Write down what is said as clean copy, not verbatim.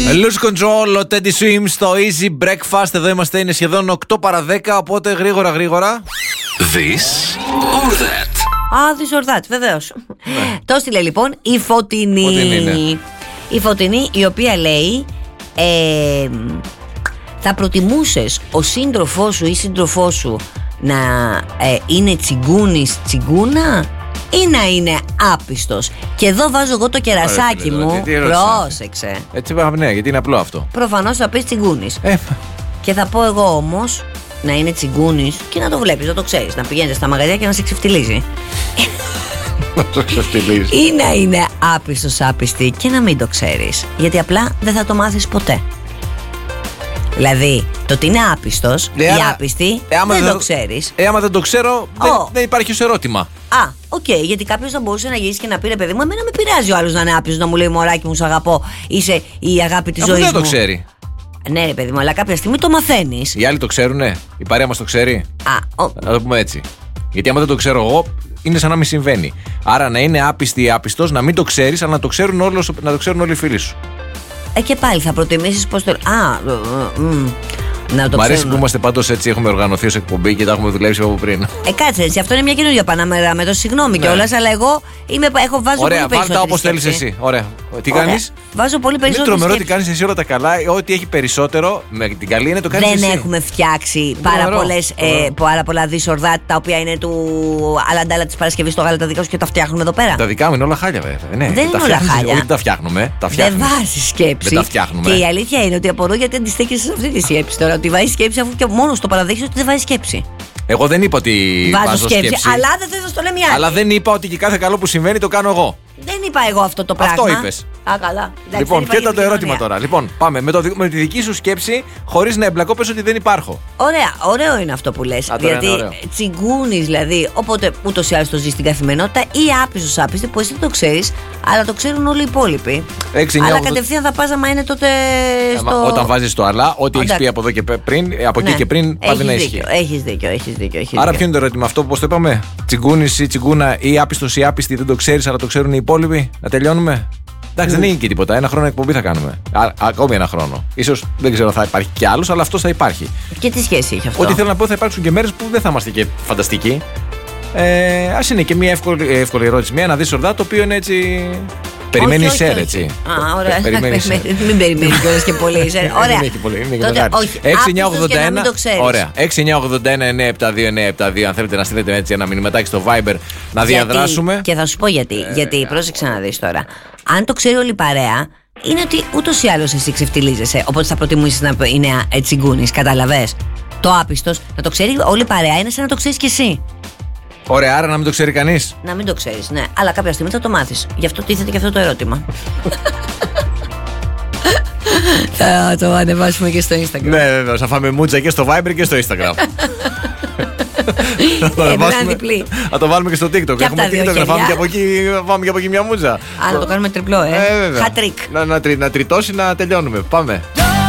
Lose Control, ο Teddy Swims στο Easy Breakfast. Εδώ είμαστε, είναι σχεδόν 8 παρα 10. Οπότε γρήγορα. This or that. This or that, βεβαίως. Το στείλε λοιπόν η Φωτεινή. Η Φωτεινή, η οποία λέει θα προτιμούσες ο σύντροφός σου ή σύντροφός σου να είναι τσιγκούνης τσιγκούνα ή να είναι άπιστος? Και εδώ βάζω εγώ το κερασάκι μου. Πρόσεξε. Έτσι είπαμε, ναι, γιατί είναι απλό αυτό. Προφανώς θα πεις τσιγκούνης. Και θα πω εγώ όμως να είναι τσιγκούνης και να το βλέπεις, να το ξέρεις. Να πηγαίνεις στα μαγαζιά και να σε ξεφτιλίζει. Ή να είναι άπιστος άπιστη και να μην το ξέρεις. Γιατί απλά δεν θα το μάθεις ποτέ. Δηλαδή, το ότι είναι άπιστος ή άπιστη δεν το ξέρεις. Άμα δεν το ξέρω, δεν υπάρχει ως ερώτημα. Οκ, γιατί κάποιος θα μπορούσε να γυρίσει και να πει ρε παιδί μου, εμένα με πειράζει ο άλλος να είναι άπιστος, να μου λέει μωράκι μου, σ' αγαπώ, είσαι η αγάπη της ζωής μου. Δεν το ξέρει. Ναι, ρε παιδί μου, αλλά κάποια στιγμή το μαθαίνεις. Οι άλλοι το ξέρουνε, η παρέα μας το ξέρει. Να το πούμε έτσι. Γιατί άμα δεν το ξέρω εγώ, είναι σαν να μην συμβαίνει. Άρα να είναι άπιστη ή άπιστος, να μην το ξέρεις, αλλά να το ξέρουν όλοι οι φίλοι σου. Και πάλι θα προτιμήσεις πώς το. Μ' αρέσει που είμαστε πάντως έτσι, έχουμε οργανωθεί ως εκπομπή και τα έχουμε δουλέψει από πριν. Κάτσε έτσι, αυτό είναι μια καινούργια πανάμερα με το συγγνώμη κιόλας, αλλά εγώ βάζω πολύ περισσότερο. Ωραία, βάλτα όπως θέλεις εσύ. Ωραία. Τι κάνεις? Βάζω πολύ περισσότερο. Είναι τρομερό ότι κάνεις εσύ όλα τα καλά. Ό,τι έχει περισσότερο, με την καλή είναι το κάνεις εσύ. Δεν έχουμε φτιάξει πάρα πολλά δισορδά τα οποία είναι του αλαντάλα της Παρασκευής στο γάλα τα δικά σου και τα φτιάχνουμε εδώ πέρα. Τα δικά μου είναι όλα χάλια, βέβαια. Δεν είναι όλα χάλια. Όχι, τα φτιάχνουμε. Δεν βάζεις σκέψη. Δεν τα φτιάχνουμε. Και η αλήθεια είναι ότι απορώ γιατί αντιστέκεσαι σε αυτή τη σκέψη τώρα. Ότι βάζει σκέψη αφού και μόνος το παραδέχεσαι ότι δεν βάζει σκέψη. Εγώ δεν είπα ότι βάζω σκέψη. Αλλά δεν θες να στο λέμε οι άλλοι. Αλλά δεν είπα ότι και κάθε καλό που συμβαίνει το κάνω εγώ. Δεν είπα εγώ αυτό το πράγμα. Αυτό είπες. Καλά. Λοιπόν, και το ερώτημα τώρα. Λοιπόν, πάμε με τη δική σου σκέψη, χωρίς να εμπλακώ, πες ότι δεν υπάρχω. Ωραία, ωραίο είναι αυτό που λες. Γιατί τσιγκούνης, δηλαδή, οπότε ούτως ή άλλως το ζει στην καθημερινότητα, ή άπιστος άπιστη που εσύ δεν το ξέρεις, αλλά το ξέρουν όλοι οι υπόλοιποι. Αλλά κατευθείαν θα πας άμα είναι τότε. Όταν βάζεις το αλλά, ό,τι έχεις πει από εδώ και πριν, από εκεί και πριν, πάντα να ισχύει. Έχεις δίκιο. Άρα, ποιο είναι το ερώτημα αυτό, πώς το είπαμε? Τσιγκούνης ή τσιγκούνα ή άπιστος ή άπιστη, δεν το ξέρεις, αλλά το ξέρουν οι υπόλοιποι. Να τελειώνουμε. Εντάξει, δεν είναι και τίποτα. Ένα χρόνο εκπομπή θα κάνουμε. Ακόμη ένα χρόνο. Ίσως δεν ξέρω, θα υπάρχει κι άλλος, αλλά αυτός θα υπάρχει. Και τι σχέση έχει αυτό? Ό,τι θέλω να πω, θα υπάρξουν και μέρες που δεν θα είμαστε και φανταστικοί. Ας είναι και μια εύκολη ερώτηση. Μια this or that, το οποίο είναι έτσι. Περιμένει σερ, έτσι. Ωραία. Μην περιμένει κιόλας και πολύ σερ. Ωραία. Τότε όχι. 6981. Ωραία. 6981-972-972. Αν θέλετε να στείλετε έτσι ένα μηνυματάκι στο Viber να διαδράσουμε. Και θα σου πω γιατί. Γιατί πρόσεξε να δεις τώρα. Αν το ξέρει όλη η παρέα, είναι ότι ούτως ή άλλως εσύ ξεφτιλίζεσαι. Οπότε θα προτιμήσεις να είναι τσιγκούνης. Κατάλαβες? Το άπιστος, να το ξέρει όλη η παρέα είναι σαν να το ξέρεις κι εσύ. Ωραία, άρα να μην το ξέρει κανείς. Να μην το ξέρεις, ναι. Αλλά κάποια στιγμή θα το μάθεις. Γι' αυτό τίθεται και αυτό το ερώτημα. Θα το ανεβάσουμε και στο Instagram. Ναι, βέβαια. Θα φάμε μούτζα και στο Viber και στο Instagram. Θα το βάλουμε και στο TikTok. Έχουμε TikTok να φάμε και από εκεί μια μούτζα. Να το κάνουμε τριπλό, χατρίκ. Να τριτώσει, να τελειώνουμε. Πάμε.